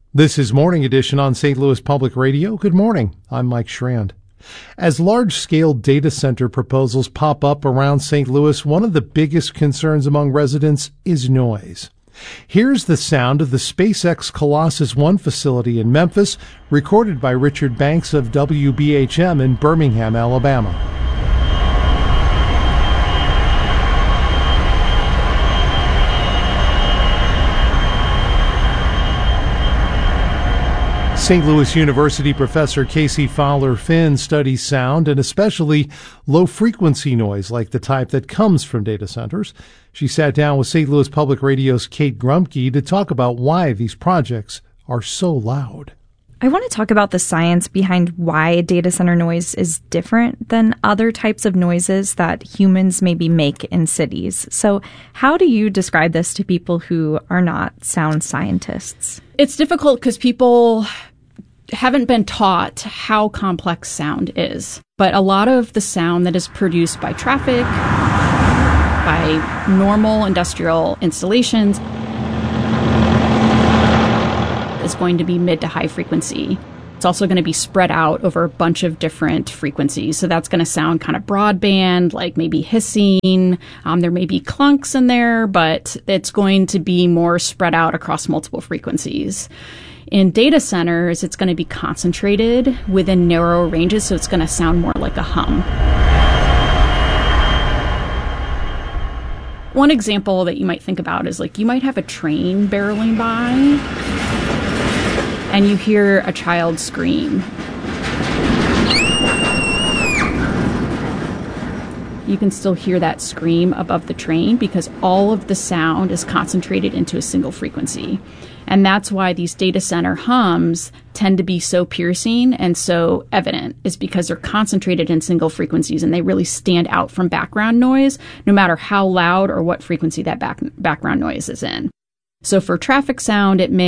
This is Morning Edition on St. Louis Public Radio. Good morning. I'm Mike Schrand. As large-scale data center proposals pop up around St. Louis, one of the biggest concerns among residents is noise. Here's the sound of the SpaceX Colossus One facility in Memphis, recorded by Richard Banks of WBHM in Birmingham, Alabama. St. Louis University professor Casey Fowler-Finn studies sound and especially low-frequency noise like the type that comes from data centers. She sat down with St. Louis Public Radio's Kate Grumke to talk about why these projects are so loud. I want to talk about the science behind why data center noise is different than other types of noises that humans maybe make in cities. So how do you describe this to people who are not sound scientists? It's difficult because people haven't been taught how complex sound is. But a lot of the sound that is produced by traffic, by normal industrial installations, is going to be mid to high frequency. It's also going to be spread out over a bunch of different frequencies. So that's going to sound kind of broadband, like maybe hissing. There may be clunks in there, but it's going to be more spread out across multiple frequencies. In data centers, it's going to be concentrated within narrow ranges, so it's going to sound more like a hum. One example that you might think about is like you might have a train barreling by and you hear a child scream. You can still hear that scream above the train because all of the sound is concentrated into a single frequency. And that's why these data center hums tend to be so piercing and so evident, is because they're concentrated in single frequencies and they really stand out from background noise, no matter how loud or what frequency that background noise is in. So for traffic sound, you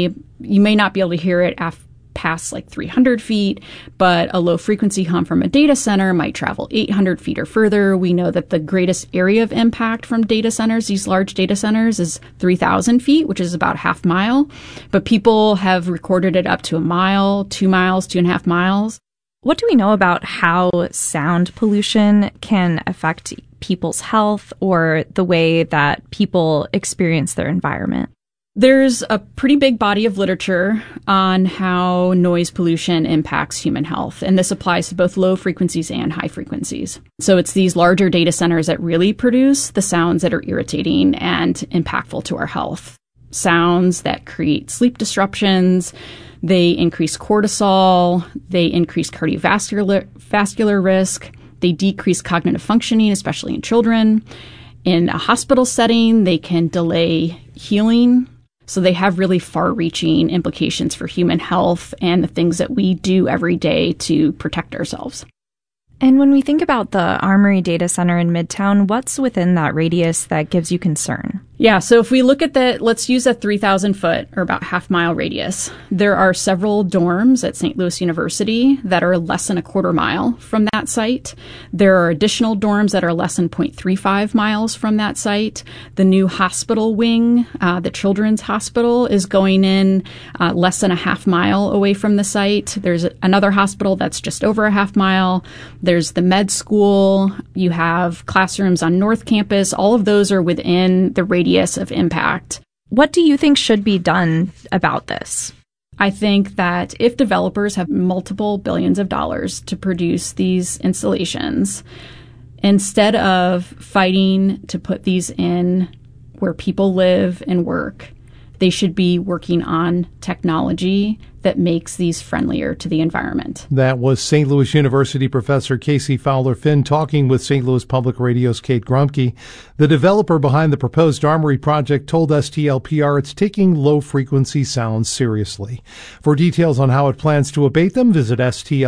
may not be able to hear it past like 300 feet, but a low frequency hum from a data center might travel 800 feet or further. We know that the greatest area of impact from data centers, these large data centers, is 3,000 feet, which is about half mile. But people have recorded it up to a mile, 2 miles, 2.5 miles. What do we know about how sound pollution can affect people's health or the way that people experience their environment? There's a pretty big body of literature on how noise pollution impacts human health, and this applies to both low frequencies and high frequencies. So it's these larger data centers that really produce the sounds that are irritating and impactful to our health. Sounds that create sleep disruptions, they increase cortisol, they increase cardiovascular risk, they decrease cognitive functioning, especially in children. In a hospital setting, they can delay healing. So they have really far-reaching implications for human health and the things that we do every day to protect ourselves. And when we think about the Armory Data Center in Midtown, what's within that radius that gives you concern? Yeah, so if we look at let's use a 3,000 foot or about half-mile radius. There are several dorms at St. Louis University that are less than a quarter mile from that site. There are additional dorms that are less than 0.35 miles from that site. The new hospital wing, the Children's Hospital, is going in less than a half mile away from the site. There's another hospital that's just over a half mile. There's the med school. You have classrooms on North Campus. All of those are within the radius of impact. What do you think should be done about this? I think that if developers have multiple billions of dollars to produce these installations, instead of fighting to put these in where people live and work, they should be working on technology that makes these friendlier to the environment. That was St. Louis University professor Casey Fowler-Finn talking with St. Louis Public Radio's Kate Grumke. The developer behind the proposed Armory project told STLPR it's taking low-frequency sounds seriously. For details on how it plans to abate them, visit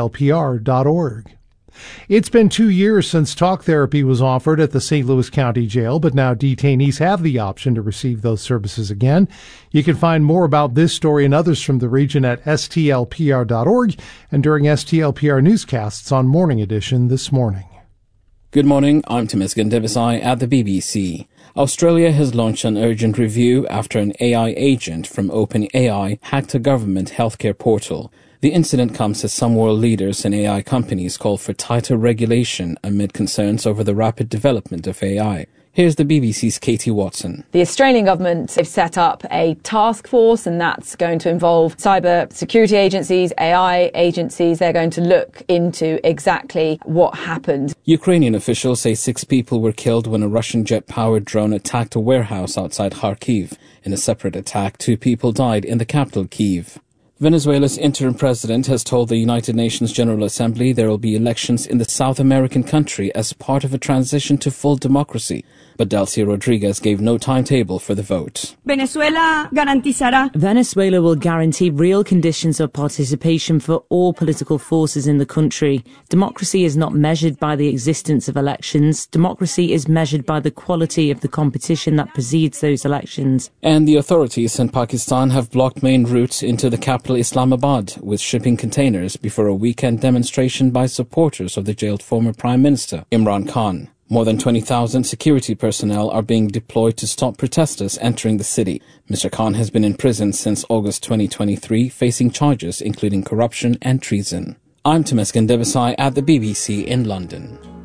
stlpr.org. It's been 2 years since talk therapy was offered at the St. Louis County Jail, but now detainees have the option to receive those services again. You can find more about this story and others from the region at stlpr.org and during STLPR newscasts on Morning Edition this morning. Good morning, I'm Timiskan Devasai at the BBC. Australia has launched an urgent review after an AI agent from OpenAI hacked a government healthcare portal. The incident comes as some world leaders and AI companies call for tighter regulation amid concerns over the rapid development of AI. Here's the BBC's Katie Watson. The Australian government have set up a task force, and that's going to involve cyber security agencies, AI agencies. They're going to look into exactly what happened. Ukrainian officials say 6 people were killed when a Russian jet-powered drone attacked a warehouse outside Kharkiv. In a separate attack, 2 people died in the capital, Kyiv. Venezuela's interim president has told the United Nations General Assembly there will be elections in the South American country as part of a transition to full democracy. But Delcy Rodriguez gave no timetable for the vote. Venezuela will guarantee real conditions of participation for all political forces in the country. Democracy is not measured by the existence of elections. Democracy is measured by the quality of the competition that precedes those elections. And the authorities in Pakistan have blocked main routes into the capital Islamabad with shipping containers before a weekend demonstration by supporters of the jailed former Prime Minister Imran Khan. More than 20,000 security personnel are being deployed to stop protesters entering the city. Mr. Khan has been in prison since August 2023, facing charges including corruption and treason. I'm Temesgen Debesai at the BBC in London.